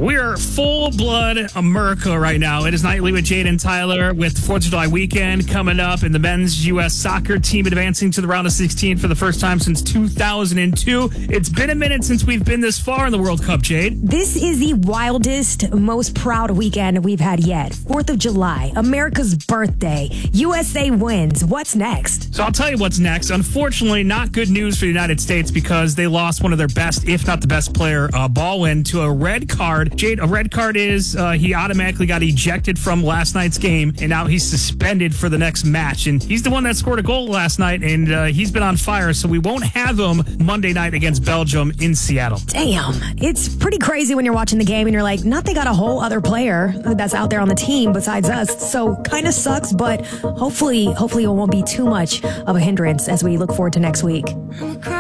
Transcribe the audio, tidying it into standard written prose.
We are full-blood America right now. It is Nightly with Jade and Tyler with 4th of July weekend coming up and the men's U.S. soccer team advancing to the round of 16 for the first time since 2002. It's been a minute since we've been this far in the World Cup, Jade. This is the wildest, most proud weekend we've had yet. 4th of July, America's birthday. USA wins. What's next? So I'll tell you what's next. Unfortunately, not good news for the United States because they lost one of their best, if not the best player, Baldwin, to a red card. Jade, a red card is he automatically got ejected from last night's game, and now he's suspended for the next match. And he's the one that scored a goal last night, and he's been on fire, so we won't have him Monday night against Belgium in Seattle. Damn. It's pretty crazy when you're watching the game and you're like, not they got a whole other player that's out there on the team besides us. So kind of sucks, but hopefully it won't be too much of a hindrance as we look forward to next week.